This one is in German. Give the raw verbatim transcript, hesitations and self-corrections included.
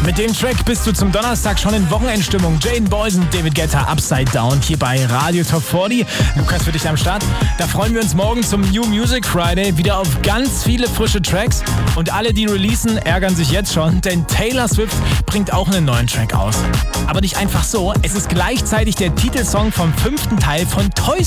Mit dem Track bist du zum Donnerstag schon in Wochenendstimmung. Jaden Boys und David Guetta, Upside Down, hier bei Radio Top vierzig. Lukas für dich am Start. Da freuen wir uns morgen zum New Music Friday wieder auf ganz viele frische Tracks. Und alle, die releasen, ärgern sich jetzt schon, denn Taylor Swift bringt auch einen neuen Track aus. Aber nicht einfach so, es ist gleichzeitig der Titelsong vom fünften Teil von Toy